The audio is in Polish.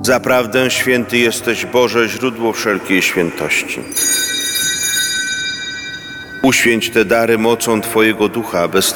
Zaprawdę święty jesteś, Boże, źródło wszelkiej świętości. Uświęć te dary mocą Twojego Ducha, aby